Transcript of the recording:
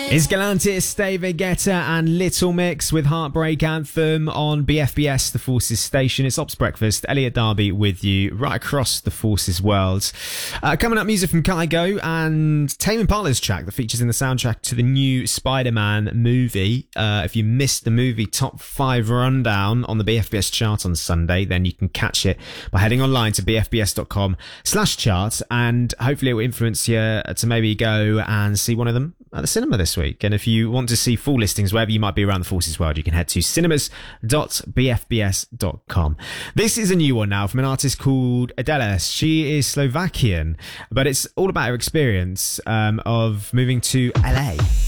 It's Galantis, David Guetta and Little Mix with Heartbreak Anthem on BFBS, the Forces station. It's Ops Breakfast. Elliot Darby with you right across the Forces world. Coming up, music from Kygo and Tame Impala's track that features in the soundtrack to the new Spider-Man movie. If you missed the movie top 5 rundown on the BFBS chart on Sunday, then you can catch it by heading online to bfbs.com/chart, and hopefully it will influence you to maybe go and see one of them at the cinema this week. And if you want to see full listings wherever you might be around the Forces world, you can head to cinemas.bfbs.com. This is a new one now from an artist called Adela. She is Slovakian, but it's all about her experience of moving to LA.